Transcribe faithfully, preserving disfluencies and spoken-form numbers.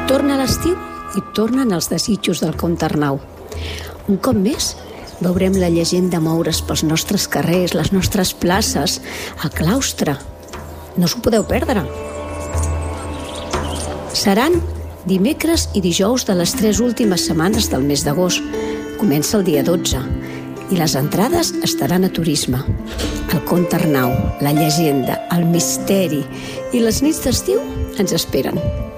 Torna l'estiu i tornen els desitjos del Comte Arnau. Un cop més, veurem la llegenda moure's pels nostres carrers, les nostres places, el claustre. No s'ho podeu perdre. Seran dimecres i dijous de les tres últimes setmanes del mes d'agost. Comença el dia dotze i les entrades estaran a Turisme. El Comte Arnau, la llegenda, el misteri i les nits d'estiu ens esperen.